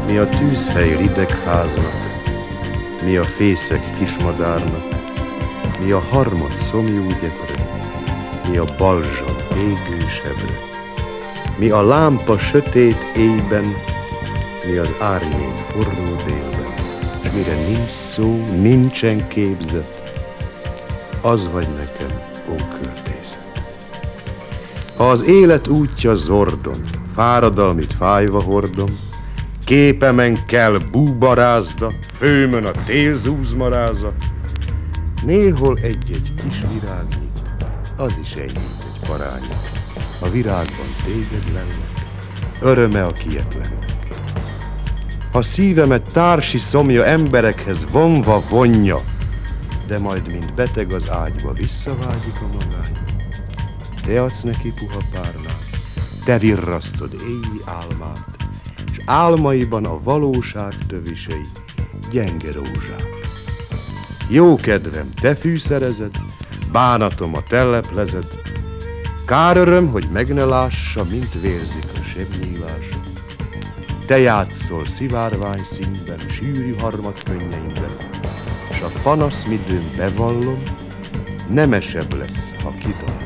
Mi a tűzhely ridegháznak, mi a fészek kismadárnak, mi a harmad szomjú gyepre, mi a balzsam égő sebre, mi a lámpa sötét éjben, mi az árnyék forró délben, s mire nincs szó, nincsen képzet, az vagy nekem, ó költészet. Ha az élet útja zordon, fáradalmit fájva hordom, képemen kell búbarázda, főmön a tél zúzmaráza, néhol egy-egy kis virág nyit, az is enyhít egy parányit. A virágban téged lenne, öröme a kietlennek. Ha szívemet társi szomja emberekhez vonva vonja, de majd mint beteg az ágyba visszavágyik a magány, te adsz neki puha párnát, te virrasztod éjjel álmát, s álmaiban a valóság tövisei gyenge rózsák. Jó kedvem, te fűszerezed, bánatom a te leplezed, kár öröm, hogy meg ne lássa, mint vérzik a sebnyílása. Te játszol szivárvány színben, sűrű harmadkönnyeinkben, s a panaszmidőn bevallom, nemesebb lesz, ha kidal.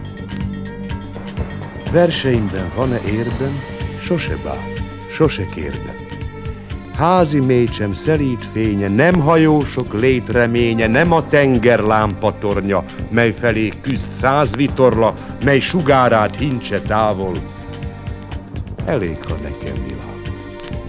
Verseimben van-e érdem, sose bát, sose kérdem. Házi mécsem szelíd fénye, nem hajósok létreménye, nem a tenger lámpatornya, mely felé küzd 100 vitorla, mely sugárát hincse távol. Elég, ha nekem